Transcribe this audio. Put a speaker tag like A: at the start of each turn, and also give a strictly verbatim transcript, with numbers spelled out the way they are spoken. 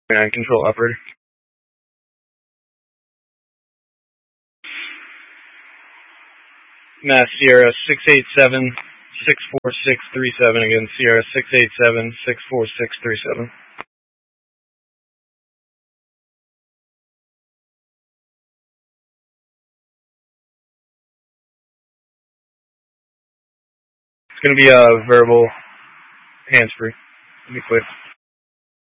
A: nine, control upward. Mass Sierra six eight seven, six four six three seven, again, Sierra six eight seven, six four six three seven. It's going to be a verbal hands-free. Be quick.